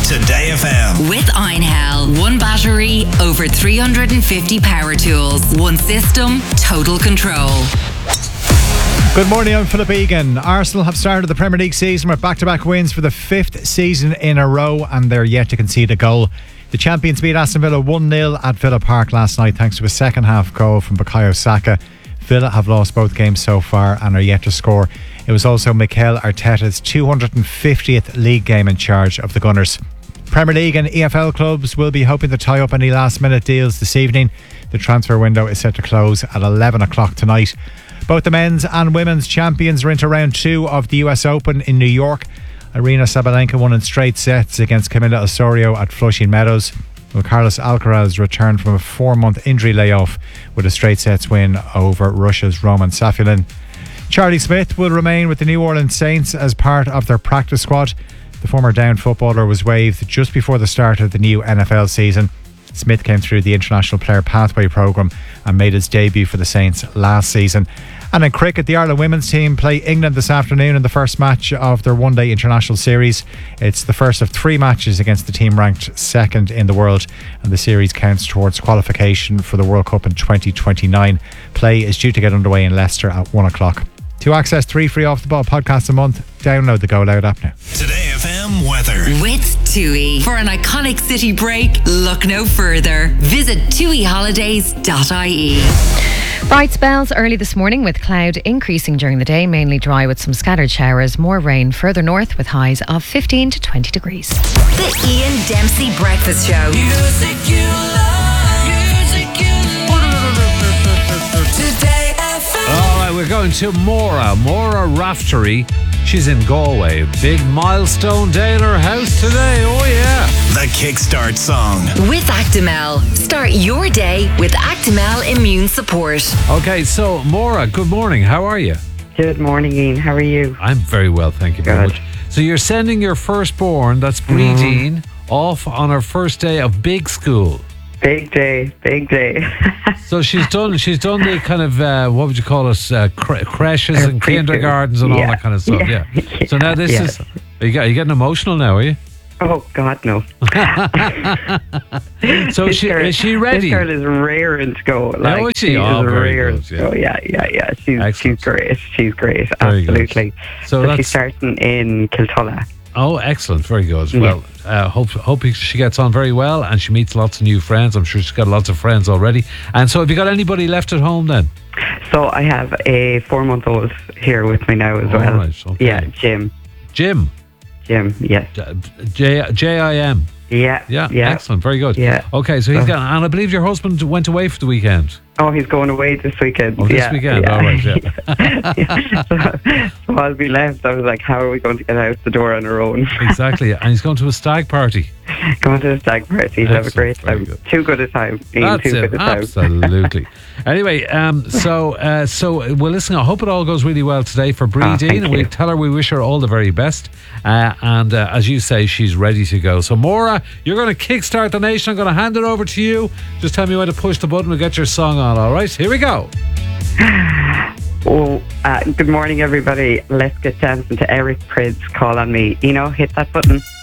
Today FM. With Einhell. One battery, over 350 power tools. One system, total control. Good morning, I'm Philip Egan. Arsenal have started the Premier League season with back-to-back wins for the 5th season in a row, and they're yet to concede a goal. The champions beat Aston Villa 1-0 at Villa Park last night thanks to a second-half goal from Bukayo Saka. Villa have lost both games so far and are yet to score. It was also Mikel Arteta's 250th league game in charge of the Gunners. Premier League and EFL clubs will be hoping to tie up any last-minute deals this evening. The transfer window is set to close at 11 o'clock tonight. Both the men's and women's champions are into round 2 of the US Open in New York. Aryna Sabalenka won in straight sets against Camila Osorio at Flushing Meadows. Well, Carlos Alcaraz returned from a 4-month injury layoff with a straight sets win over Russia's Roman Safulin. Charlie Smith will remain with the New Orleans Saints as part of their practice squad. The former Down footballer was waived just before the start of the new NFL season. Smith came through the International Player Pathway programme and made his debut for the Saints last season. And in cricket, the Ireland women's team play England this afternoon in the first match of their one-day international series. It's the first of 3 matches against the team ranked second in the world, and the series counts towards qualification for the World Cup in 2029. Play is due to get underway in Leicester at 1 o'clock. To access 3 free Off The Ball podcasts a month, download the Go Loud app now. Today FM weather. With TUI. For an iconic city break, look no further. Visit tuiholidays.ie. Bright spells early this morning with cloud increasing during the day, mainly dry with some scattered showers. More rain further north with highs of 15 to 20 degrees. The Ian Dempsey Breakfast Show. Music you love. Music you love. Today FM. All right, we're going to Maura Raftery. She's in Galway. Big milestone day in her house today. Oh, yeah. The Kickstart song. With Actimel. Start your day with Actimel Immune Support. Okay, so Maura, good morning. How are you? Good morning, Ian. How are you? I'm very well, thank you very much. So you're sending your firstborn, that's Breedeen, off on her first day of big school. Big day. So she's done the kind of what would you call it, creches and kindergartens and all that kind of stuff. Yeah. So now this is. Are you getting emotional now? Are you? Oh God, no. So is she ready? This girl is raring to go. Like, is she? Oh, very raring good. to go. Yeah. She's great. She's great. Very Absolutely. Good. So she's starting in Kiltulla. Oh, excellent. Very good. Well, hope she gets on very well and she meets lots of new friends. I'm sure she's got lots of friends already. And so have you got anybody left at home then? So I have a 4-month-old here with me now as well. Right, okay. Yeah, Jim, yes. Jim. Yeah, excellent. Very good. Yeah. Okay, so he's got, and I believe your husband went away for the weekend. Oh, he's going away this weekend. Oh, this weekend. Yeah. All right, yeah. So I'll be left. I was like, how are we going to get out the door on our own? Exactly. And he's going to a stag party. Going to a stag party. Have a great time. Too good a time. That's it. Absolutely. Anyway, so well, listen, I hope it all goes really well today for Breedeen. And we tell her we wish her all the very best. And as you say, she's ready to go. So Maura, you're going to kickstart the nation. I'm going to hand it over to you. Just tell me when to push the button. We'll get your song on. All right, here we go. Good morning, everybody. Let's get dancing to Eric Prydz, Call on Me. Hit that button.